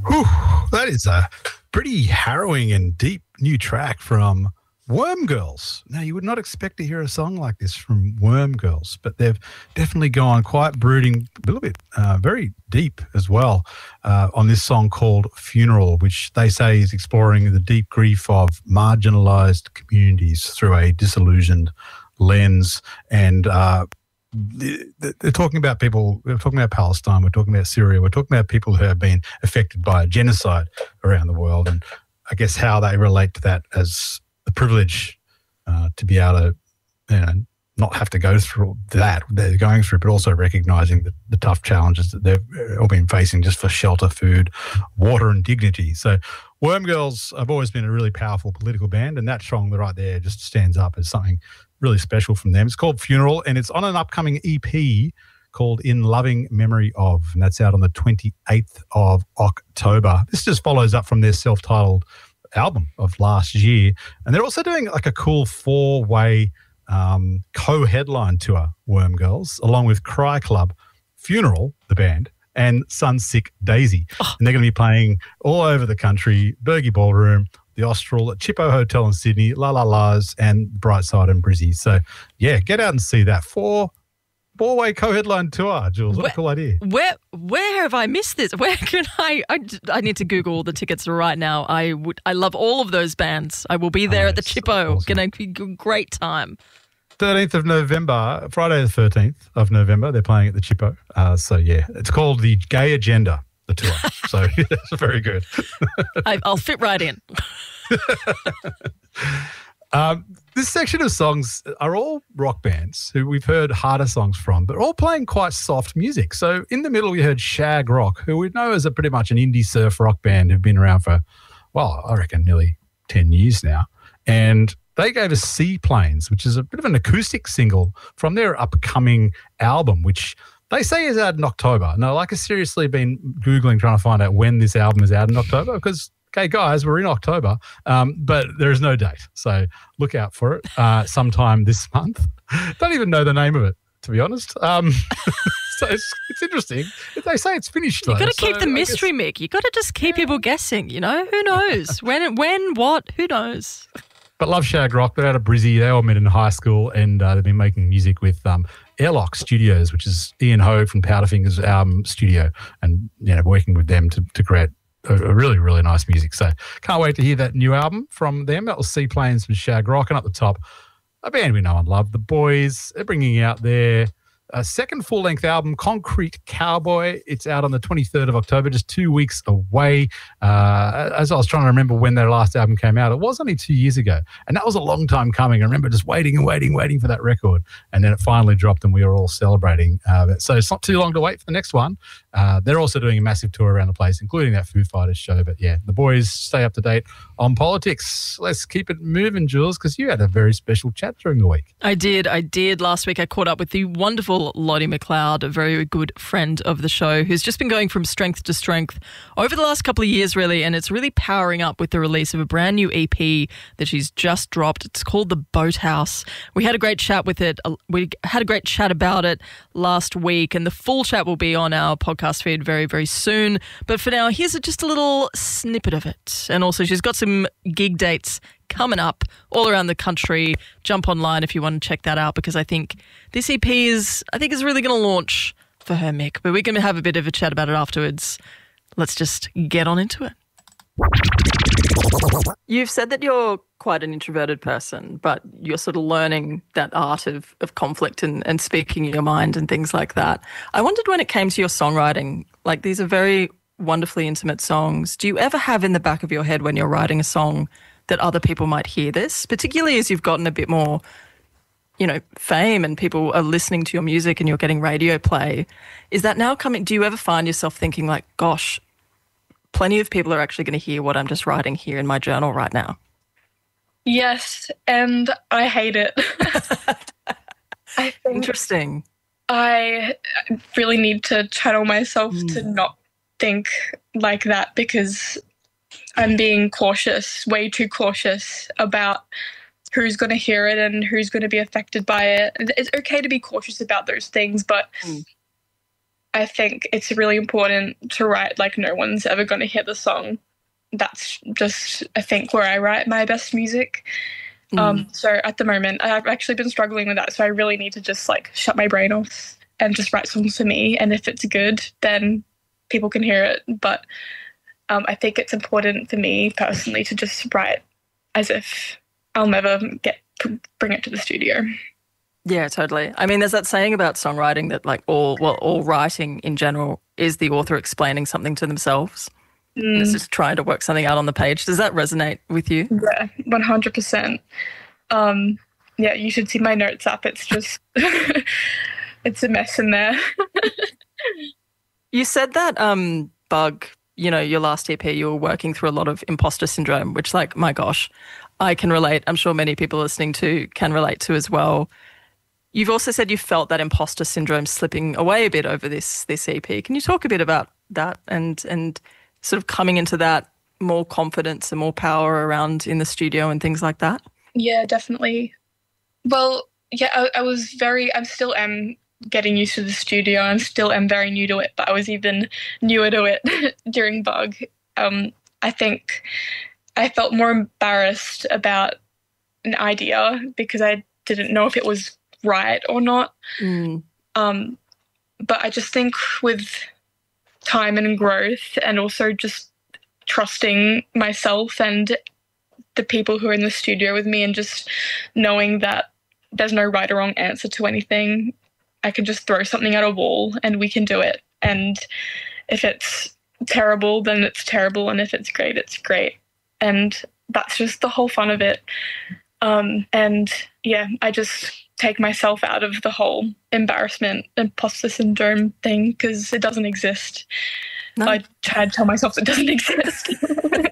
Whew, that is a pretty harrowing and deep new track from Worm Girls. Now, you would not expect to hear a song like this from Worm Girls, but they've definitely gone quite brooding, a little bit very deep as well on this song called Funeral, which they say is exploring the deep grief of marginalised communities through a disillusioned lens. And they're talking about people, we're talking about Palestine, we're talking about Syria, we're talking about people who have been affected by a genocide around the world, and I guess how they relate to that as the privilege to be able to not have to go through that they're going through, but also recognising the tough challenges that they've all been facing just for shelter, food, water and dignity. So Worm Girls have always been a really powerful political band, and that song right there just stands up as something really special from them. It's called Funeral, and it's on an upcoming EP called In Loving Memory Of, and that's out on the 28th of October. This just follows up from their self-titled album of last year, and they're also doing like a cool 4-way co-headline tour, Worm Girls, along with Cry Club, Funeral, the band, and Sunsick Daisy. And they're going to be playing all over the country, Bergie Ballroom, the Austral, Chippo Hotel in Sydney, La La La's, and Brightside and Brizzy. So, yeah, get out and see that. Four-way co-headline tour, Jules. What a cool idea. Where have I missed this? Where can I need to Google all the tickets right now. I love all of those bands. I will be there at the Chippo. Awesome. Going to be a great time. 13th of November, Friday the 13th of November, they're playing at the Chippo. So, yeah, it's called the Gay Agenda, the tour. So, it's very good. I'll fit right in. This section of songs are all rock bands who we've heard harder songs from, but all playing quite soft music. So in the middle, we heard Shag Rock, who we know is pretty much an indie surf rock band who've been around for, well, I reckon nearly 10 years now. And they gave us Seaplanes, which is a bit of an acoustic single from their upcoming album, which they say is out in October. Now, like, I've seriously been Googling trying to find out when this album is out in October because, okay, guys, we're in October, but there is no date. So look out for it sometime this month. Don't even know the name of it, to be honest. So it's interesting. They say it's finished, though. You've got to keep the mystery, Mick. You've got to just keep people guessing, you know? Who knows? When, what? Who knows? But love Shag Rock. They're out of Brizzy. They all met in high school, and they've been making music with Airlock Studios, which is Ian Ho from Powderfinger's studio, and working with them to create a really, really nice music. So can't wait to hear that new album from them. That was Seaplanes from Shag Rock. And up the top, a band we know and love, The Boys. They're bringing out their second full-length album, Concrete Cowboy. It's out on the 23rd of October, just 2 weeks away. As I was trying to remember when their last album came out, it was only 2 years ago. And that was a long time coming. I remember just waiting for that record. And then it finally dropped and we were all celebrating. So it's not too long to wait for the next one. They're also doing a massive tour around the place, including that Foo Fighters show. But yeah, The Boys stay up to date on politics. Let's keep it moving, Jules, because you had a very special chat during the week. I did. Last week I caught up with the wonderful Lottie McLeod, a very good friend of the show, who's just been going from strength to strength over the last couple of years, really, and it's really powering up with the release of a brand new EP that she's just dropped. It's called The Boathouse. We had a great chat with it. We had a great chat about it last week, and the full chat will be on our podcast feed very, very soon. But for now, here's just a little snippet of it. And also, she's got some gig dates coming up all around the country. Jump online if you want to check that out, because I think this EP is really going to launch for her, Mick. But we're going to have a bit of a chat about it afterwards. Let's just get on into it. You've said that you're quite an introverted person, but you're sort of learning that art of conflict and speaking your mind and things like that. I wondered, when it came to your songwriting, like, these are very wonderfully intimate songs. Do you ever have in the back of your head when you're writing a song that other people might hear this, particularly as you've gotten a bit more, fame and people are listening to your music and you're getting radio play? Is that now coming? Do you ever find yourself thinking like, gosh, plenty of people are actually going to hear what I'm just writing here in my journal right now? Yes, and I hate it. I think Interesting. I really need to channel myself to not think like that, because I'm being cautious, way too cautious about who's going to hear it and who's going to be affected by it. It's okay to be cautious about those things, but I think it's really important to write like no one's ever going to hear the song. That's just, I think, where I write my best music. So at the moment, I've actually been struggling with that. So I really need to just like shut my brain off and just write songs for me. And if it's good, then people can hear it. But I think it's important for me personally to just write as if I'll never bring it to the studio. Yeah, totally. I mean, there's that saying about songwriting that like all writing in general is the author explaining something to themselves. It's just trying to work something out on the page. Does that resonate with you? Yeah, 100%. Yeah, you should see my notes app. It's just, it's a mess in there. You said that Bug, your last EP, you were working through a lot of imposter syndrome, which like, my gosh, I can relate. I'm sure many people listening to can relate to as well. You've also said you felt that imposter syndrome slipping away a bit over this EP. Can you talk a bit about that and sort of coming into that more confidence and more power around in the studio and things like that? Yeah, definitely. Well, yeah, I still am getting used to the studio. I still am very new to it, but I was even newer to it during Bug. I think I felt more embarrassed about an idea because I didn't know if it was right or not. But I just think with time and growth and also just trusting myself and the people who are in the studio with me and just knowing that there's no right or wrong answer to anything, I can just throw something at a wall and we can do it. And if it's terrible, then it's terrible. And if it's great, it's great. And that's just the whole fun of it. And yeah, I just take myself out of the whole embarrassment, imposter syndrome thing because it doesn't exist. No. I try to tell myself it doesn't exist.